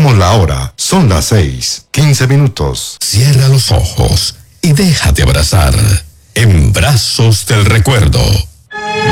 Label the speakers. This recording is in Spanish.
Speaker 1: Chequeamos la hora. Son las 6:15.
Speaker 2: Cierra los ojos y déjate abrazar en brazos del recuerdo.